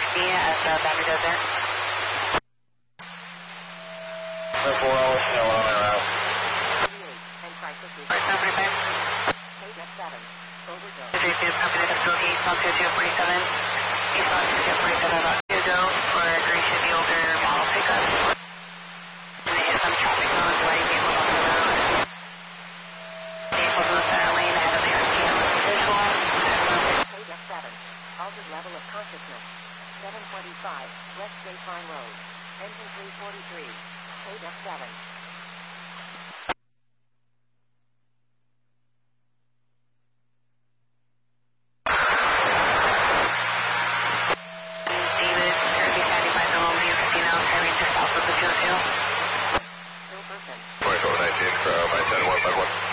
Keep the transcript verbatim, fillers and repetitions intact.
Yeah, as uh, Boundary Desert. four hours snow on our route. First number forty-five. three two, copy that, still eastbound two two forty-seven. Eastbound two two forty-seven, about to go for a green Chevy older model pickup. And they hit some traffic zones, lighting vehicles on the road. Vehicles in the center lane ahead of the R T M visual. K seven, altered level of consciousness. seven twenty-five, West State Farm Road. Engine three forty-three. K seven. David, Kirby seventy-five, the Romeo fifteen out, heading just south of the two two. twenty-four nineteen, Crow, nine ten one five one.